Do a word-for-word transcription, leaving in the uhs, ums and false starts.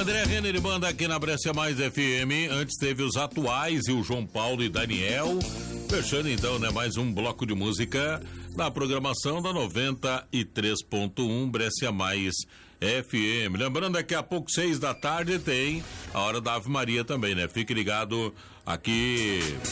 André Renner banda aqui na Brescia Mais F M. Antes teve os Atuais e o João Paulo e Daniel. Fechando então, né, mais um bloco de música na programação da noventa e três ponto um Brescia Mais F M. Lembrando, daqui a pouco, seis da tarde, tem a Hora da Ave Maria também, né? Fique ligado aqui